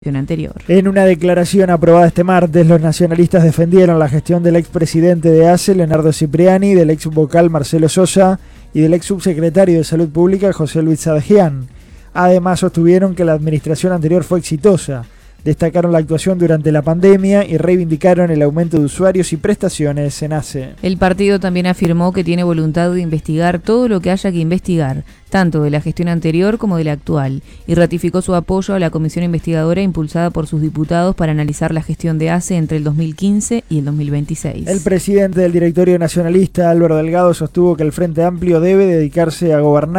anterior. En una declaración aprobada este martes, los nacionalistas defendieron la gestión del expresidente de ACE, Leonardo Cipriani, del ex vocal Marcelo Sosa y del ex subsecretario de Salud Pública, José Luis Sadejian. Además, sostuvieron que la administración anterior fue exitosa. Destacaron la actuación durante la pandemia y reivindicaron el aumento de usuarios y prestaciones en ACE. El partido también afirmó que tiene voluntad de investigar todo lo que haya que investigar, tanto de la gestión anterior como de la actual, y ratificó su apoyo a la comisión investigadora impulsada por sus diputados para analizar la gestión de ACE entre el 2015 y el 2026. El presidente del directorio nacionalista, Álvaro Delgado, sostuvo que el Frente Amplio debe dedicarse a gobernar